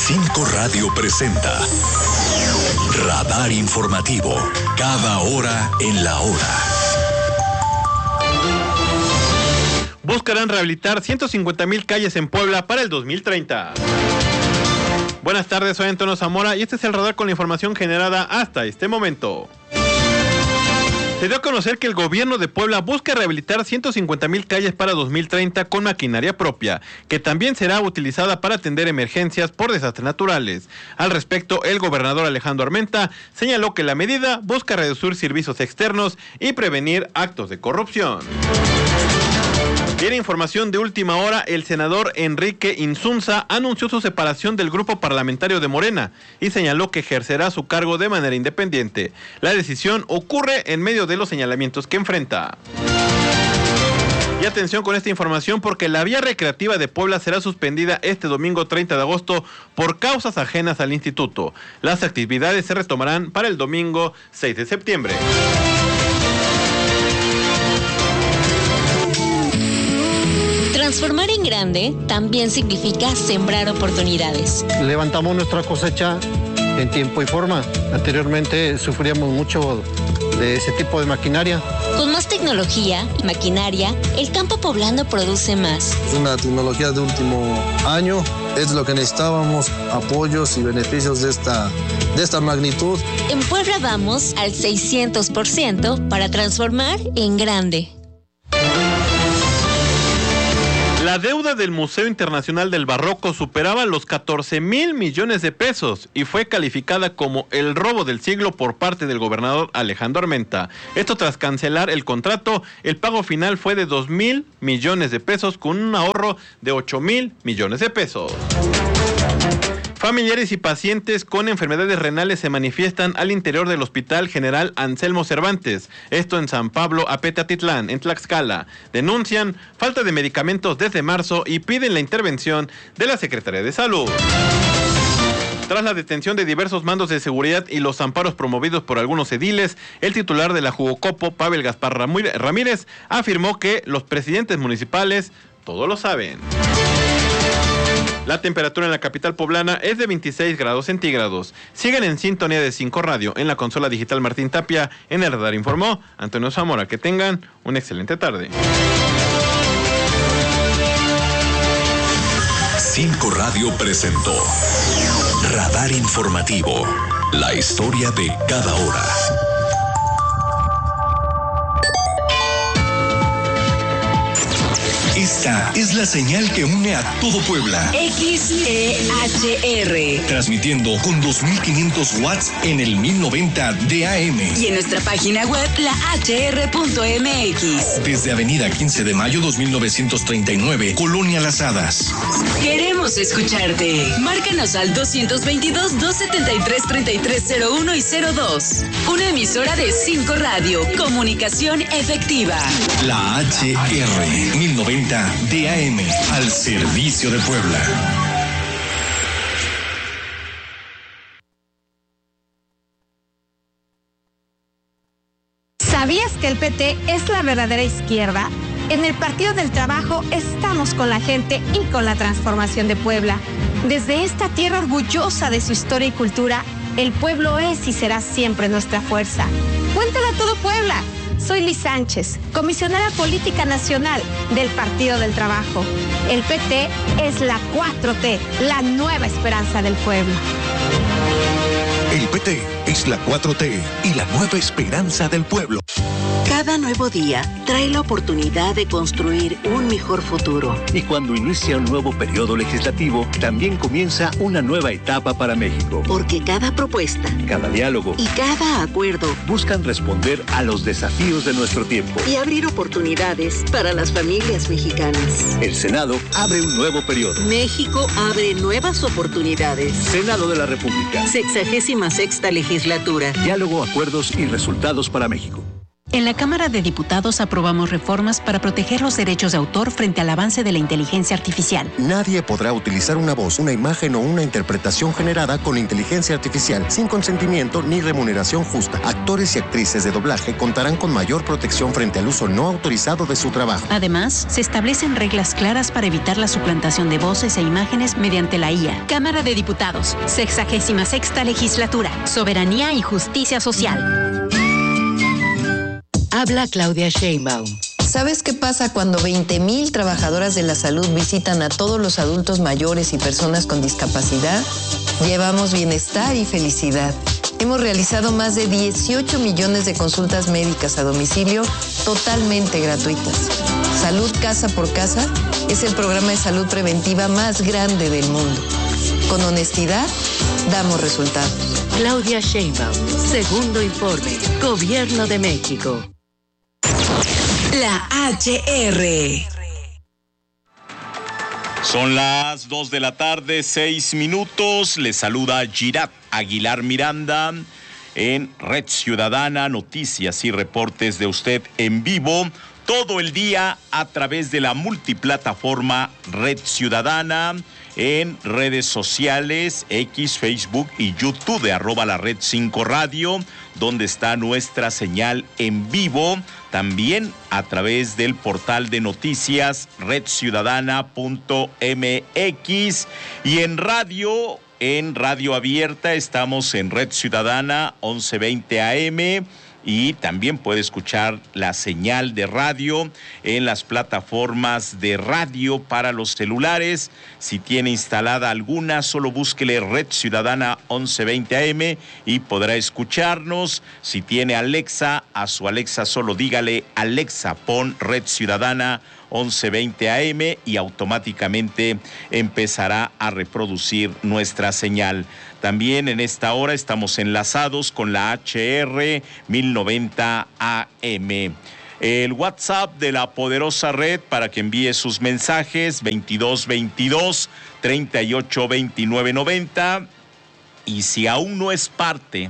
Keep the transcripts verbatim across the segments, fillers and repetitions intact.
Cinco Radio presenta Radar Informativo, cada hora en la hora. Buscarán rehabilitar ciento cincuenta mil calles en Puebla para el dos mil treinta. Buenas tardes, soy Antonio Zamora y este es el radar con la información generada hasta este momento. Se dio a conocer que el gobierno de Puebla busca rehabilitar ciento cincuenta mil calles para dos mil treinta con maquinaria propia, que también será utilizada para atender emergencias por desastres naturales. Al respecto, el gobernador Alejandro Armenta señaló que la medida busca reducir servicios externos y prevenir actos de corrupción. En información de última hora, el senador Enrique Insunza anunció su separación del grupo parlamentario de Morena y señaló que ejercerá su cargo de manera independiente. La decisión ocurre en medio de los señalamientos que enfrenta. Y atención con esta información porque la vía recreativa de Puebla será suspendida este domingo treinta de agosto por causas ajenas al instituto. Las actividades se retomarán para el domingo seis de septiembre. Transformar en grande también significa sembrar oportunidades. Levantamos nuestra cosecha en tiempo y forma. Anteriormente sufríamos mucho de ese tipo de maquinaria. Con más tecnología y maquinaria, el campo poblano produce más. Es una tecnología de último año, es lo que necesitábamos, apoyos y beneficios de esta, de esta magnitud. En Puebla vamos al seiscientos por ciento para transformar en grande. La deuda del Museo Internacional del Barroco superaba los catorce mil millones de pesos y fue calificada como el robo del siglo por parte del gobernador Alejandro Armenta. Esto tras cancelar el contrato, el pago final fue de dos mil millones de pesos con un ahorro de ocho mil millones de pesos. Familiares y pacientes con enfermedades renales se manifiestan al interior del Hospital General Anselmo Cervantes, esto en San Pablo Apetatitlán, en Tlaxcala. Denuncian falta de medicamentos desde marzo y piden la intervención de la Secretaría de Salud. Tras la detención de diversos mandos de seguridad y los amparos promovidos por algunos ediles, el titular de la Jugocopo, Pavel Gaspar Ramírez, afirmó que los presidentes municipales todo lo saben. La temperatura en la capital poblana es de veintiséis grados centígrados. Siguen en sintonía de cinco Radio. En la consola digital Martín Tapia, en el radar informó Antonio Zamora. Que tengan una excelente tarde. Cinco Radio presentó Radar Informativo, la historia de cada hora. Esta es la señal que une a todo Puebla. X E H R. Transmitiendo con dos mil quinientos watts en el mil noventa de A M. Y en nuestra página web, la H R punto M X. Desde Avenida quince de mayo dos mil novecientos treinta y nueve, Colonia Las Hadas. Queremos escucharte. Márcanos al dos dos dos, dos siete tres, tres tres cero uno y cero dos. Una emisora de cinco Radio. Comunicación efectiva. La H R mil noventa de A M, al servicio de Puebla. ¿Sabías que el P T es la verdadera izquierda? En el Partido del Trabajo estamos con la gente y con la transformación de Puebla. Desde esta tierra orgullosa de su historia y cultura, el pueblo es y será siempre nuestra fuerza. Cuéntale a todo Puebla. Soy Liz Sánchez, comisionada política nacional del Partido del Trabajo. El P T es la cuatro T, la nueva esperanza del pueblo. El P T es la cuatro T y la nueva esperanza del pueblo. Cada nuevo día trae la oportunidad de construir un mejor futuro. Y cuando inicia un nuevo periodo legislativo, también comienza una nueva etapa para México. Porque cada propuesta, cada diálogo y cada acuerdo buscan responder a los desafíos de nuestro tiempo y abrir oportunidades para las familias mexicanas. El Senado abre un nuevo periodo. México abre nuevas oportunidades. Senado de la República. Sexagésima sexta legislatura. Diálogo, acuerdos y resultados para México. En la Cámara de Diputados aprobamos reformas para proteger los derechos de autor frente al avance de la inteligencia artificial. Nadie podrá utilizar una voz, una imagen o una interpretación generada con inteligencia artificial sin consentimiento ni remuneración justa. Actores y actrices de doblaje contarán con mayor protección frente al uso no autorizado de su trabajo. Además, se establecen reglas claras para evitar la suplantación de voces e imágenes mediante la I A. Cámara de Diputados, sexagésima sexta legislatura, soberanía y justicia social. Habla Claudia Sheinbaum. ¿Sabes qué pasa cuando veinte mil trabajadoras de la salud visitan a todos los adultos mayores y personas con discapacidad? Llevamos bienestar y felicidad. Hemos realizado más de dieciocho millones de consultas médicas a domicilio totalmente gratuitas. Salud Casa por Casa es el programa de salud preventiva más grande del mundo. Con honestidad, damos resultados. Claudia Sheinbaum, segundo informe, Gobierno de México. La H R. Son las dos de la tarde, seis minutos. Les saluda Girat Aguilar Miranda en Red Ciudadana, noticias y reportes de usted en vivo todo el día a través de la multiplataforma Red Ciudadana, en redes sociales, X, Facebook y YouTube de arroba la Red cinco Radio, donde está nuestra señal en vivo, también a través del portal de noticias red ciudadana punto m x y en radio, en Radio Abierta, estamos en Red Ciudadana once veinte A M. Y también puede escuchar la señal de radio en las plataformas de radio para los celulares. Si tiene instalada alguna, solo búsquele Red Ciudadana once veinte A M y podrá escucharnos. Si tiene Alexa, a su Alexa solo dígale: Alexa, pon Red Ciudadana once veinte A M y automáticamente empezará a reproducir nuestra señal. También en esta hora estamos enlazados con la H R mil noventa A M. El WhatsApp de la poderosa red para que envíe sus mensajes: veintidós veintidós, treinta y ocho, veintinueve noventa. Y si aún no es parte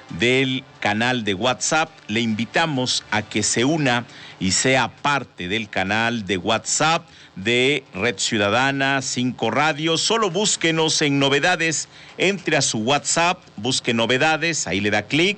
del canal de WhatsApp, le invitamos a que se una y sea parte del canal de WhatsApp de Red Ciudadana cinco Radio. Solo búsquenos en novedades, entre a su WhatsApp, busque novedades, ahí le da clic,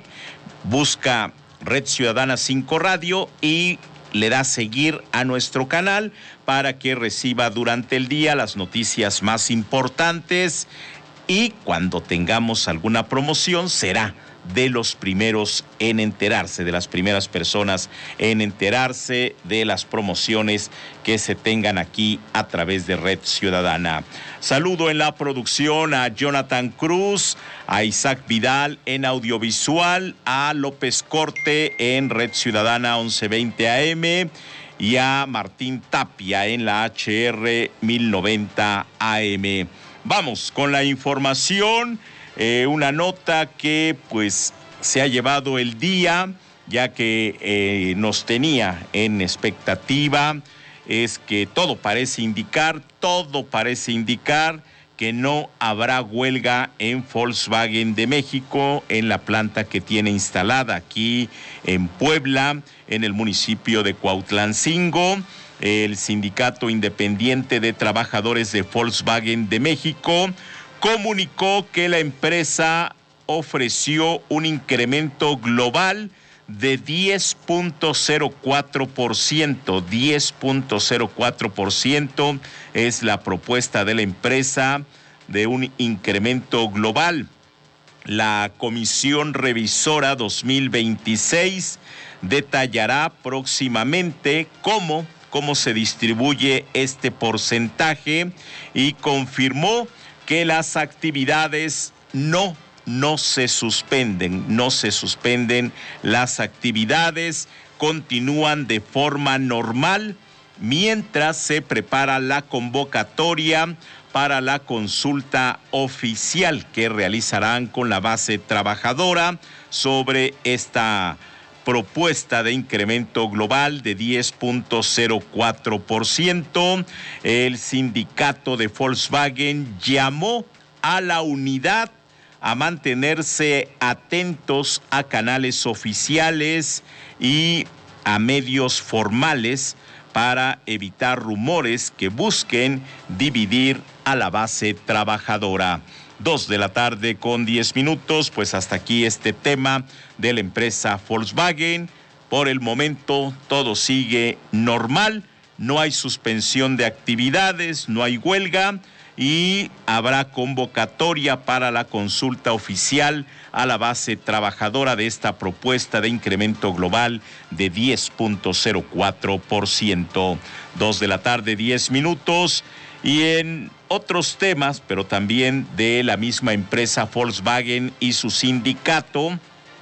busca Red Ciudadana cinco Radio y le da seguir a nuestro canal para que reciba durante el día las noticias más importantes, y cuando tengamos alguna promoción será de los primeros en enterarse, de las primeras personas en enterarse de las promociones que se tengan aquí a través de Red Ciudadana. Saludo en la producción a Jonathan Cruz, a Isaac Vidal en audiovisual, a López Corte en Red Ciudadana once veinte A M y a Martín Tapia en la H R mil noventa A M. Vamos con la información. Eh, una nota que pues se ha llevado el día, ya que eh, nos tenía en expectativa, es que todo parece indicar, todo parece indicar que no habrá huelga en Volkswagen de México, en la planta que tiene instalada aquí en Puebla, en el municipio de Cuautlancingo. El Sindicato Independiente de Trabajadores de Volkswagen de México comunicó que la empresa ofreció un incremento global de diez punto cero cuatro por ciento. diez punto cero cuatro por ciento es la propuesta de la empresa de un incremento global. La Comisión Revisora dos mil veintiséis detallará próximamente cómo, cómo se distribuye este porcentaje y confirmó que las actividades no, no se suspenden, no se suspenden las actividades, continúan de forma normal mientras se prepara la convocatoria para la consulta oficial que realizarán con la base trabajadora sobre esta propuesta de incremento global de diez punto cero cuatro por ciento. El sindicato de Volkswagen llamó a la unidad, a mantenerse atentos a canales oficiales y a medios formales para evitar rumores que busquen dividir a la base trabajadora. Dos de la tarde con diez minutos, pues hasta aquí este tema de la empresa Volkswagen. Por el momento todo sigue normal, no hay suspensión de actividades, no hay huelga y habrá convocatoria para la consulta oficial a la base trabajadora de esta propuesta de incremento global de diez punto cero cuatro por ciento. Dos de la tarde, diez minutos. Y en otros temas, pero también de la misma empresa Volkswagen y su sindicato,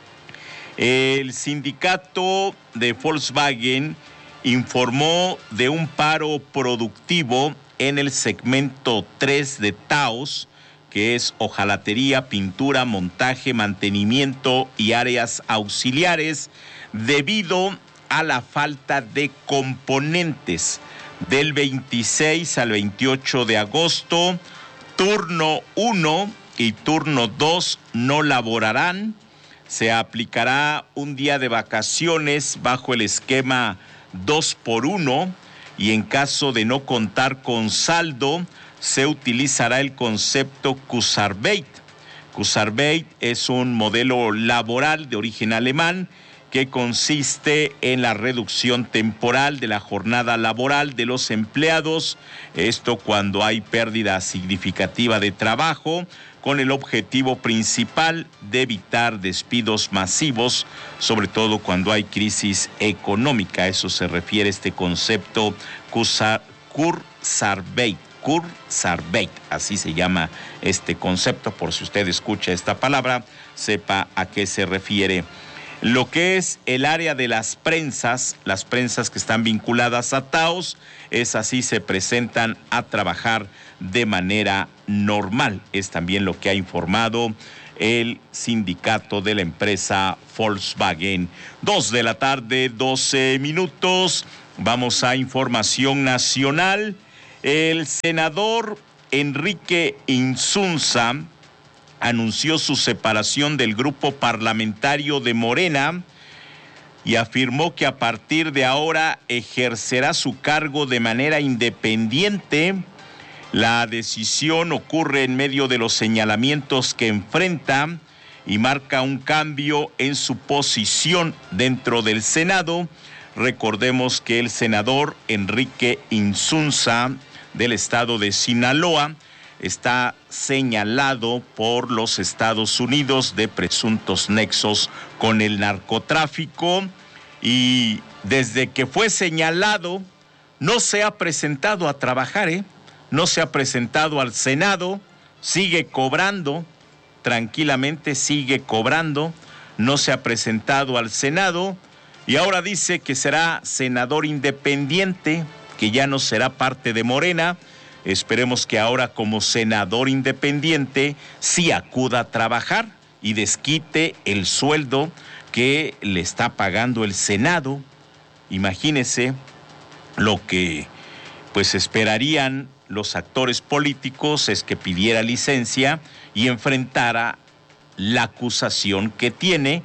el sindicato de Volkswagen informó de un paro productivo en el segmento tres de Taos, que es hojalatería, pintura, montaje, mantenimiento y áreas auxiliares, debido a la falta de componentes. Del veintiséis al veintiocho de agosto, turno uno y turno dos no laborarán. Se aplicará un día de vacaciones bajo el esquema dos por uno y en caso de no contar con saldo, se utilizará el concepto Kurzarbeit. Kurzarbeit es un modelo laboral de origen alemán que consiste en la reducción temporal de la jornada laboral de los empleados, esto cuando hay pérdida significativa de trabajo, con el objetivo principal de evitar despidos masivos, sobre todo cuando hay crisis económica. A eso se refiere este concepto Kurzarbeit. Kurzarbeit, así se llama este concepto, por si usted escucha esta palabra, sepa a qué se refiere. Lo que es el área de las prensas, las prensas que están vinculadas a Taos, es así, se presentan a trabajar de manera normal. Es también lo que ha informado el sindicato de la empresa Volkswagen. Dos de la tarde, doce minutos. Vamos a información nacional. El senador Enrique Insunza anunció su separación del grupo parlamentario de Morena y afirmó que a partir de ahora ejercerá su cargo de manera independiente. La decisión ocurre en medio de los señalamientos que enfrenta y marca un cambio en su posición dentro del Senado. Recordemos que el senador Enrique Insunza del estado de Sinaloa está señalado por los Estados Unidos de presuntos nexos con el narcotráfico y desde que fue señalado no se ha presentado a trabajar, ¿eh? No se ha presentado al Senado, sigue cobrando, tranquilamente sigue cobrando, no se ha presentado al Senado y ahora dice que será senador independiente, que ya no será parte de Morena. Esperemos que ahora como senador independiente sí acuda a trabajar y desquite el sueldo que le está pagando el Senado. Imagínese lo que pues esperarían los actores políticos, es que pidiera licencia y enfrentara la acusación que tiene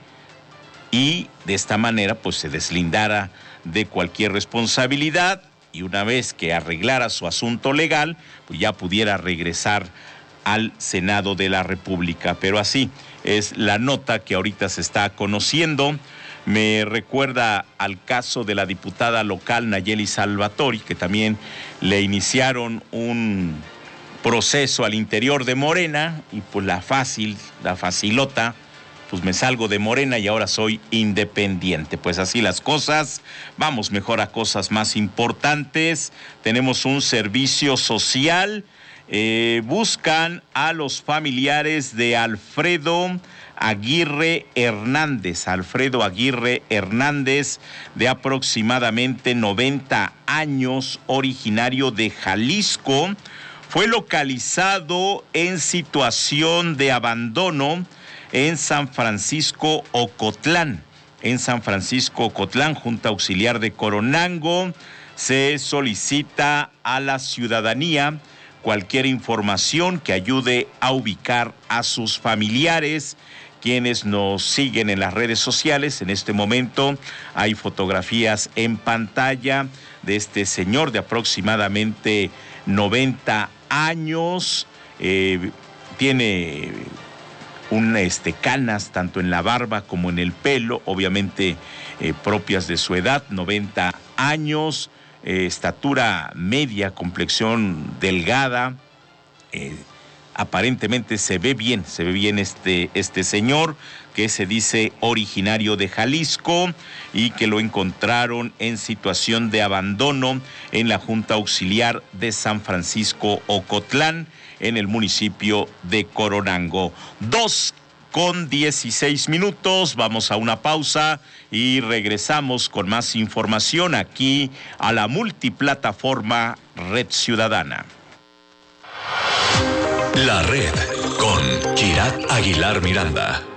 y de esta manera pues se deslindara de cualquier responsabilidad. Y una vez que arreglara su asunto legal, pues ya pudiera regresar al Senado de la República. Pero así es la nota que ahorita se está conociendo. Me recuerda al caso de la diputada local Nayeli Salvatori, que también le iniciaron un proceso al interior de Morena y pues la fácil, la facilota, pues me salgo de Morena y ahora soy independiente. Pues así las cosas, vamos mejor a cosas más importantes. Tenemos un servicio social, eh, buscan a los familiares de Alfredo Aguirre Hernández. Alfredo Aguirre Hernández, de aproximadamente noventa años, originario de Jalisco, fue localizado en situación de abandono en San Francisco Ocotlán. En San Francisco Ocotlán, Junta Auxiliar de Coronango, se solicita a la ciudadanía cualquier información que ayude a ubicar a sus familiares. Quienes nos siguen en las redes sociales, en este momento hay fotografías en pantalla de este señor de aproximadamente noventa años. Eh, tiene un, este, canas tanto en la barba como en el pelo, obviamente eh, propias de su edad, noventa años, eh, estatura media, complexión delgada. Eh, Aparentemente se ve bien, se ve bien este, este señor que se dice originario de Jalisco y que lo encontraron en situación de abandono en la Junta Auxiliar de San Francisco Ocotlán, en el municipio de Coronango. Dos con dieciséis minutos, vamos a una pausa y regresamos con más información aquí a la multiplataforma Red Ciudadana. La Red con Girat Aguilar Miranda.